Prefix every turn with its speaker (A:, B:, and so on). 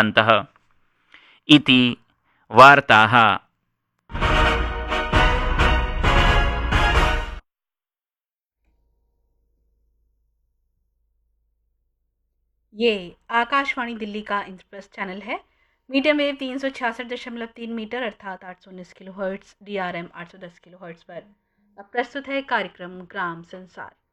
A: कृतवन्तः इति वार्ताः।
B: ये आकाशवाणी दिल्ली का इंद्रप्रस्थ चैनल है। मीडियम वेव 366.3 मीटर अर्थात 819 किलोहर्ट्ज़, DRM 810 किलोहर्ट्ज़ पर अब प्रस्तुत है कार्यक्रम ग्राम संसार।